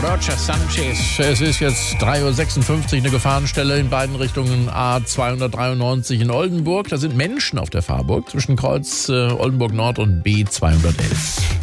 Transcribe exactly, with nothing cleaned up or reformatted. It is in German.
Roger Sanchez. Es ist jetzt drei Uhr sechsundfünfzig, eine Gefahrenstelle in beiden Richtungen A zweihundertdreiundneunzig in Oldenburg. Da sind Menschen auf der Fahrburg zwischen Kreuz äh, Oldenburg Nord und B zweihundertelf.